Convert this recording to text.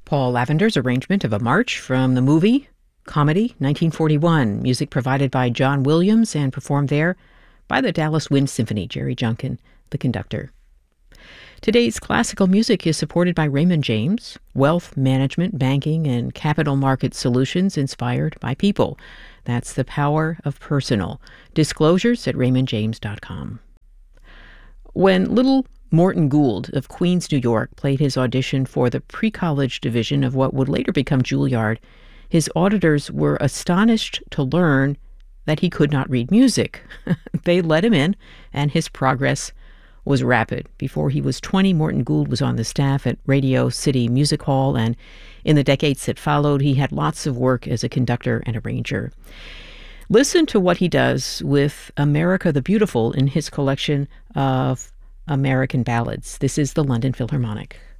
Paul Lavender's arrangement of a march from the movie Comedy 1941, music provided by John Williams and performed there by the Dallas Wind Symphony, Jerry Junkin, the conductor. Today's classical music is supported by Raymond James, wealth management, banking, and capital market solutions inspired by people. That's the power of personal. Disclosures at raymondjames.com. When little Morton Gould of Queens, New York, played his audition for the pre-college division of what would later become Juilliard, his auditors were astonished to learn that he could not read music. They let him in, and his progress was rapid. Before he was 20, Morton Gould was on the staff at Radio City Music Hall, and in the decades that followed, he had lots of work as a conductor and arranger. Listen to what he does with America the Beautiful in his collection of American ballads. This is the London Philharmonic.